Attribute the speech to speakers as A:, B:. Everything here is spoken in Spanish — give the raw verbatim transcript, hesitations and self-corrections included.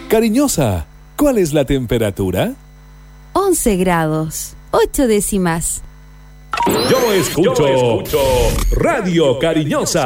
A: Cariñosa, ¿cuál es la temperatura?
B: once grados, ocho décimas.
A: Yo escucho, Yo escucho Radio Cariñosa.